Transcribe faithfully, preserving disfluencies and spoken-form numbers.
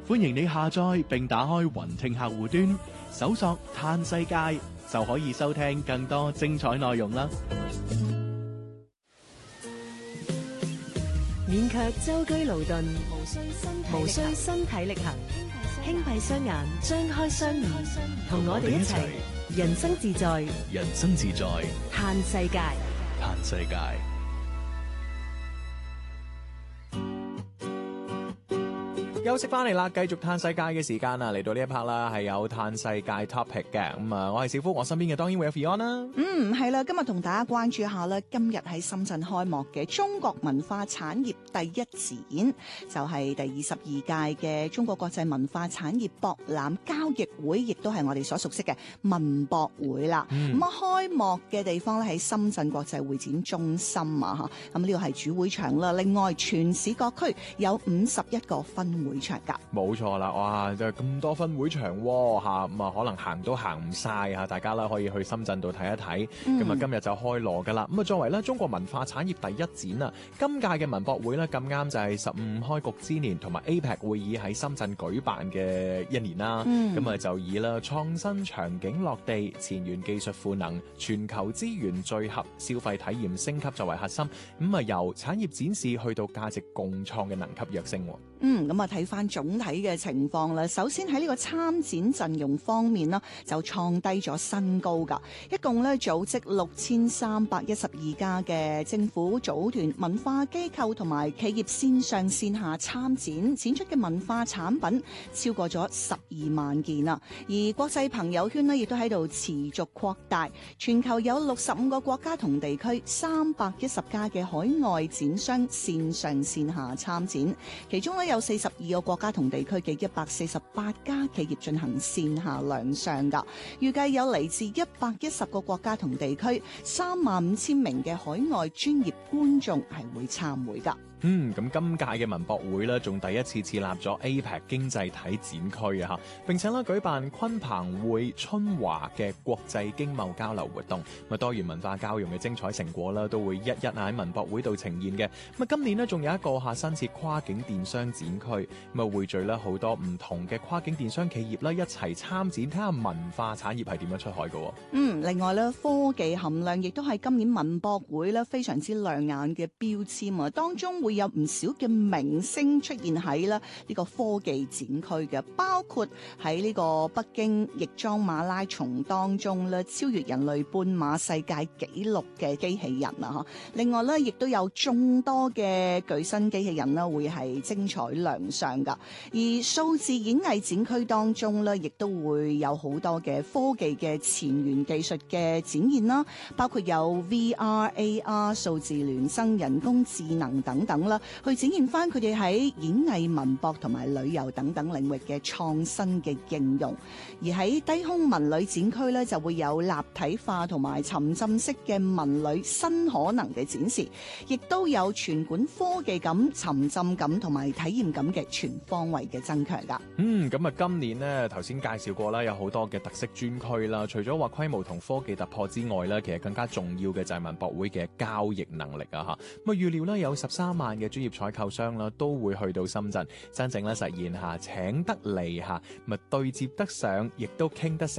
歡迎你下載並打開雲聽客戶端，搜索嘆世界就可以收聽更多精彩內容啦。 免卻舟車勞頓，無需身體力行，輕閉雙眼，張開雙耳，同我哋一齊人生自在， 人生自在， 嘆世界， 嘆世界。休息翻嚟啦，繼續嘆世界嘅時間啦，嚟到呢一 part 啦，係有嘆世界 topic 嘅。咁啊，我係小夫，我身邊嘅當然會有 Fiona 啦。 嗯，係啦，今日同大家關注一下咧，今日喺深圳開幕嘅中國文化產業第一展，就係、是、第二十二屆嘅中國國際文化產業博覽交易會，亦都係我哋所熟悉嘅文博會啦。咁啊、嗯，開幕嘅地方咧喺深圳國際會展中心啊，吓，咁呢個係主會場啦。另外，全市各區有五十一個分會場噶， 冇錯啦！哇，就咁多分會場喎，吓，咁啊，可能行都行唔晒吓，大家啦可以去深圳度睇一睇。咁啊、嗯，今日就開鑼噶啦。咁啊，作為咧中國文化產業第一展啊，今屆嘅文博會咧咁啱就係十五開局之年，同埋 A P E C 會議喺深圳舉辦嘅一年啦。咁啊、嗯，就以啦創新場景落地、前沿技術賦能、全球資源聚合、消費體驗升級作為核心。咁啊，由產業展示去到價值共創嘅能級躍升。 嗯，咁啊睇翻總體嘅情況啦。首先喺呢個參展陣容方面啦，就創低咗新高噶。一共咧組織六千三百一十二家嘅政府組團、文化機構同埋企業線上線下參展，展出嘅文化產品超過咗十二萬件啦。而國際朋友圈咧亦都喺度持續擴大，全球有六十五個國家同地區，三百一十家嘅海外展商線上線下參展，其中咧有四十二個國家同地區嘅一百四十八家企業進行線下亮相噶，預計有嚟自一百一十個國家同地區，三萬五千名嘅海外專業觀眾係會參會噶。 嗯，咁今屆嘅文博會咧，仲第一次設立咗 A P E C 經濟體展區啊，吓，並且咧舉辦昆彭會春華嘅國際經貿交流活動，咁啊多元文化交融嘅精彩成果啦，都會一一喺文博會度呈現嘅。咁啊，今年咧仲有一個吓新設跨境電商展區，咁啊匯聚咧好多唔同嘅跨境電商企業啦一齊參展，睇下文化產業係點樣出海嘅。 嗯，另外咧科技含量亦都係今年文博會咧非常之亮眼嘅標籤啊，當中會會有唔少嘅明星出現喺啦呢個科技展區嘅，包括喺呢個北京亦莊馬拉松當中咧超越人類半馬世界紀錄嘅機器人啊！另外咧亦都有眾多嘅巨新機器人啦會係精彩亮相噶，而數字演藝展區當中咧亦都會有好多嘅科技嘅前沿技術嘅展現啦，包括有 V R、A R、數字孿生、人工智能等等。去展現翻佢哋喺演藝、文博同埋旅遊等等領域嘅創新嘅應用，而喺低空文旅展區咧就會有立體化同埋沉浸式嘅文旅新可能嘅展示，亦都有全館科技感、沉浸感同埋體驗感嘅全方位嘅增強噶。 嗯，咁啊，今年呢頭先介紹過啦，有好多嘅特色專區啦，除咗話規模同科技突破之外咧，其實更加重要嘅就係文博會嘅交易能力啊！吓，咁啊預料咧有十三萬嘅專業採購商啦，都會去到深圳，真正咧實現下請得嚟吓，咪對接得上，亦都傾得成。